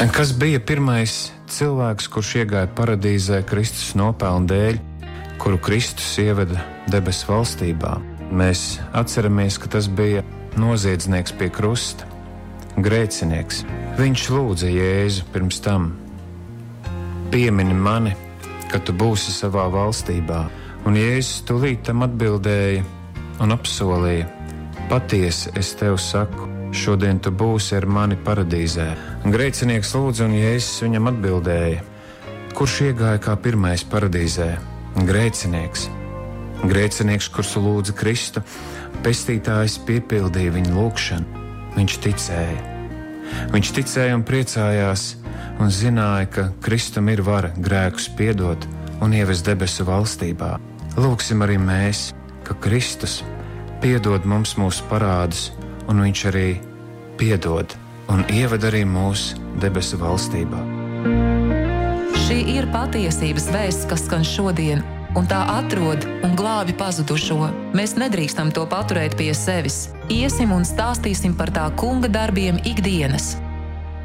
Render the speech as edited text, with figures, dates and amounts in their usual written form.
Kas bija pirmais cilvēks, kurš iegāja paradīzē Kristus nopelnu dēļ, kuru Kristus ieveda debesu valstībā? Mēs atceramies, ka tas bija noziedznieks pie krusta, grēcinieks. Viņš lūdza Jēzu pirms tam: piemini mani, kad tu būsi savā valstībā. Un Jēzus tūlīt tam atbildēja un apsolīja: patiesi es tev saku, šodien tu būsi ar mani paradīzē. Grēcinieks lūdza, un Jēzus viņam atbildēja: kurš iegāja kā pirmais paradīzē? Grēcinieks. Grēcinieks, kurš lūdza Kristu, pestītājs piepildīja viņa lūgšanu. Viņš ticēja. Viņš ticēja un priecājās, un zināja, ka Kristum ir vara grēkus piedot un ievest debesu valstībā. Lūgsim arī mēs, ka Kristus piedod mums mūsu parādus, un viņš arī piedod un ieved arī mūsu debesu valstībā. Šī ir patiesības vēsts, kas skan šodien, un tā atrod un glābi pazudušo. Mēs nedrīkstam to paturēt pie sevis. Iesim un stāstīsim par tā kunga darbiem ikdienas.